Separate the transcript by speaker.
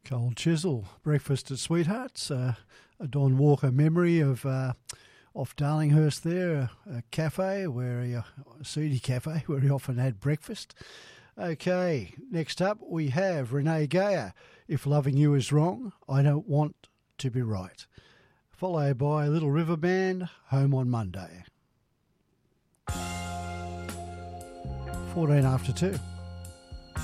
Speaker 1: Cold Chisel, Breakfast at Sweethearts, a Don Walker memory of off Darlinghurst there, a cafe a seedy cafe where he often had breakfast. Okay, next up we have Renee Gayer, If Loving You Is Wrong, I Don't Want to Be Right. Followed by Little River Band, Home on Monday. 14 after 2.